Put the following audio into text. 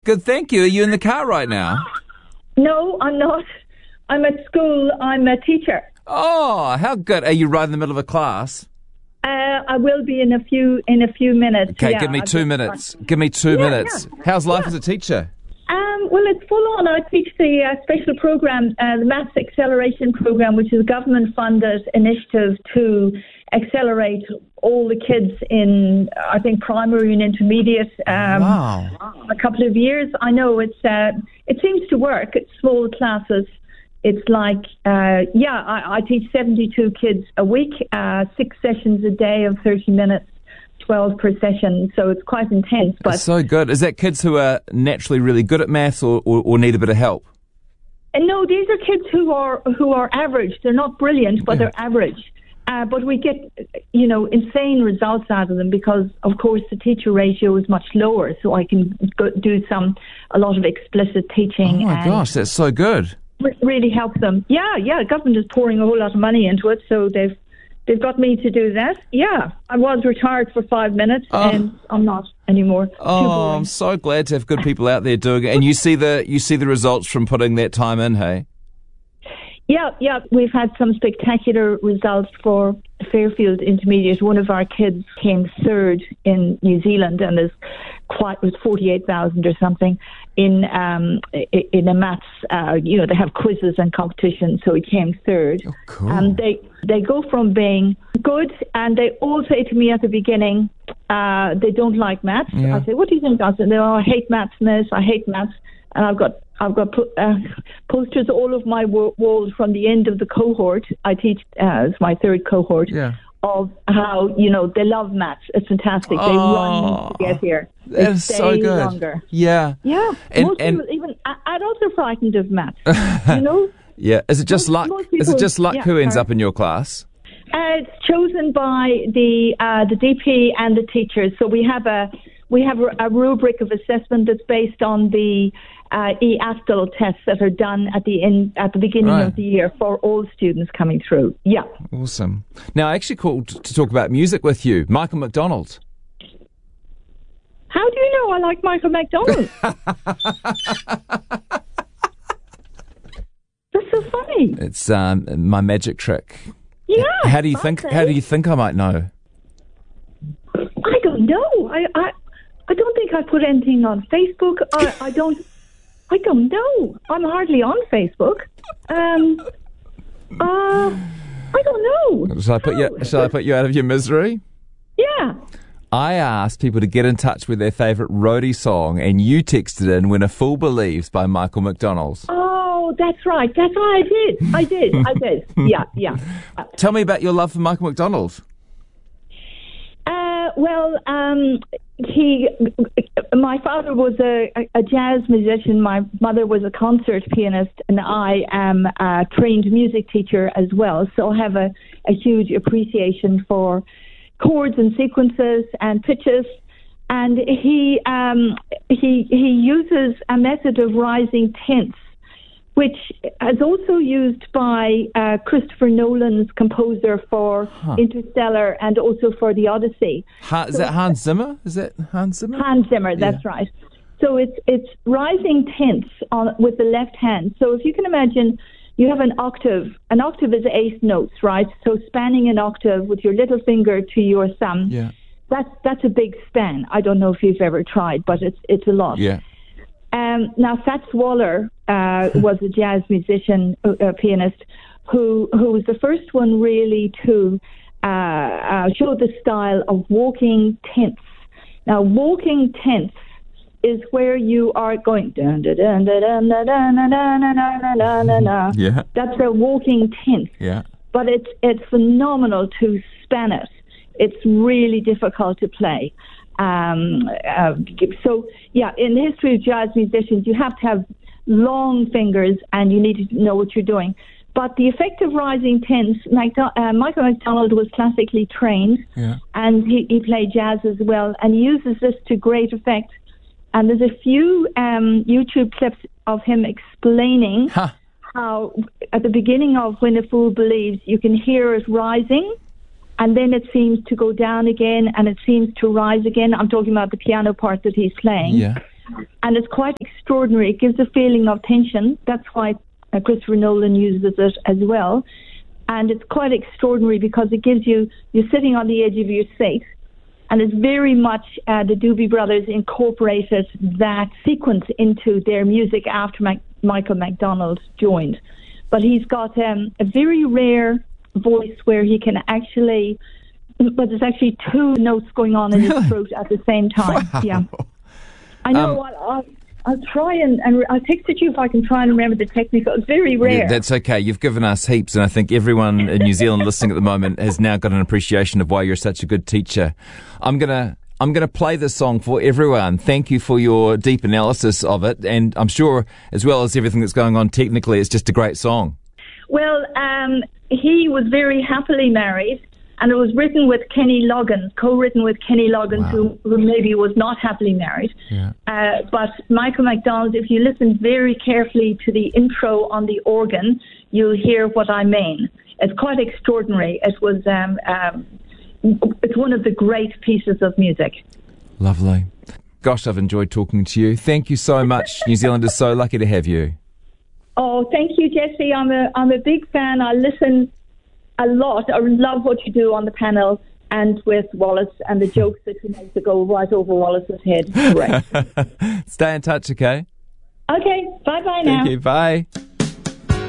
good, thank you. Are you in the car right now? No, I'm not. I'm at school. I'm a teacher. Oh, how good. Are you right in the middle of a class? I will be in a few minutes. Okay, yeah, give me 2 minutes. Give me 2 minutes. Yeah. How's life as a teacher? Well, it's full on. I teach the special program, the Maths Acceleration Program, which is a government-funded initiative to accelerate all the kids in, I think, primary and intermediate. Wow. A couple of years. I know it seems to work. It's small classes. It's like, I teach 72 kids a week, 6 sessions a day of 30 minutes, 12 per session. So it's quite intense. But That's so good. Is that kids who are naturally really good at maths or need a bit of help? No, these are kids who are average. They're not brilliant, but they're average. But we get, insane results out of them because, of course, the teacher ratio is much lower. So I can do a lot of explicit teaching. Oh my gosh, that's so good. Really help them. Yeah. The government is pouring a whole lot of money into it, so they've got me to do that. Yeah, I was retired for 5 minutes, and I'm not anymore. Oh, I'm so glad to have good people out there doing it, and you see the results from putting that time in. Hey. Yeah, we've had some spectacular results for Fairfield Intermediate. One of our kids came third in New Zealand and was 48,000 or something in a maths. They have quizzes and competitions, so he came third. Oh, cool. And they go from being good, and they all say to me at the beginning, they don't like maths. Yeah. I say, what do you think? I said, I hate maths, miss. I hate maths. And I've got posters all of my walls from the end of the cohort. I teach, it's my third cohort, of how, they love maths. It's fantastic. They run to get here. That is so good. Longer. Yeah. Yeah. Most people, even adults are frightened of maths, Yeah. Is it just luck? Is it just luck who ends up in your class? It's chosen by the DP and the teachers. So we have a rubric of assessment that's based on the e-ASTL tests that are done at the beginning of the year for all students coming through. Yeah. Awesome. Now, I actually called to talk about music with you, Michael McDonald. How do you know I like Michael McDonald? That's so funny. It's my magic trick. Yeah. How do you think I might know? I don't know. I don't think I put anything on Facebook. I don't know. I'm hardly on Facebook. I don't know. Shall I put you out of your misery? Yeah. I asked people to get in touch with their favourite roadie song, and you texted in "When a Fool Believes" by Michael McDonald. Oh, that's right. That's what I did. Yeah. Tell me about your love for Michael McDonald. My father was a jazz musician. My mother was a concert pianist, and I am a trained music teacher as well. So I have a huge appreciation for chords and sequences and pitches. And he uses a method of rising tenths, which is also used by Christopher Nolan's composer for Interstellar and also for The Odyssey. Is that Hans Zimmer? Hans Zimmer, that's right. So it's rising tenths with the left hand. So if you can imagine, you have an octave. An octave is 8 notes, right? So spanning an octave with your little finger to your thumb. Yeah. That's a big span. I don't know if you've ever tried, but it's a lot. Yeah. Now, Fats Waller was a jazz musician, pianist, who was the first one really to show the style of walking tenths. Now, walking tenths is where you are going dun dun dun dun dun dun dun dun dun dun. Yeah. That's a walking tenth. Yeah. But it's phenomenal to span it. It's really difficult to play. So, in the history of jazz musicians, you have to have long fingers and you need to know what you're doing. But the effect of rising tenths, Michael McDonald was classically trained, and he played jazz as well, and he uses this to great effect. And there's a few YouTube clips of him explaining how, at the beginning of When a Fool Believes, you can hear it rising, and then it seems to go down again, and it seems to rise again. I'm talking about the piano part that he's playing. Yeah. and it's quite extraordinary. It gives a feeling of tension. That's why Christopher Nolan uses it as well. And it's quite extraordinary because it gives you're sitting on the edge of your seat. And it's very much the Doobie Brothers incorporated that sequence into their music after Michael McDonald joined. But he's got a very rare voice where he can actually, but there's actually two notes going on in his throat at the same time. Wow. Yeah. I know. I'll try and I'll text it to you if I can try and remember the technical. It's very rare. Yeah, that's okay. You've given us heaps, and I think everyone in New Zealand listening at the moment has now got an appreciation of why you're such a good teacher. I'm gonna play this song for everyone. Thank you for your deep analysis of it, and I'm sure, as well as everything that's going on technically, it's just a great song. Well, he was very happily married. And it was written with Kenny Loggins, co-written with Kenny Loggins, Wow. who maybe was not happily married. Yeah. But Michael McDonald, if you listen very carefully to the intro on the organ, you'll hear what I mean. It's quite extraordinary. It was, it's one of the great pieces of music. Lovely. Gosh, I've enjoyed talking to you. Thank you so much. New Zealand is so lucky to have you. Oh, thank you, Jesse. I'm a big fan. I listen a lot. I love what you do on the panel and with Wallace and the jokes that you make to go right over Wallace's head. Great. Stay in touch, okay? Okay, bye-bye now. Thank you. Bye.